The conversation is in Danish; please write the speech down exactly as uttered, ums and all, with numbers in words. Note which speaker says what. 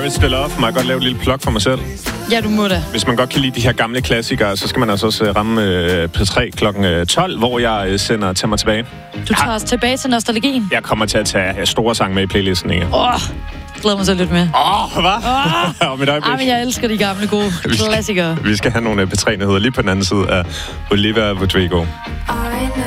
Speaker 1: vi stiller op, må jeg godt lave et lille plug for mig selv.
Speaker 2: Ja, du må da.
Speaker 1: Hvis man godt kan lide de her gamle klassikere, så skal man altså også ramme øh, P tre klokken tolv, hvor jeg øh, sender Tag mig tilbage.
Speaker 2: Du tager os tilbage til nostalgien.
Speaker 1: Jeg kommer til at tage store sange med i playlisten, ikke?
Speaker 2: Åh, oh, glæder mig så lidt med.
Speaker 1: Åh, oh, hvad? Åh, oh.
Speaker 2: Ah, men jeg elsker de gamle gode klassikere.
Speaker 1: Vi skal have nogle P tre-nyheder lige på den anden side af Olivia Rodrigo.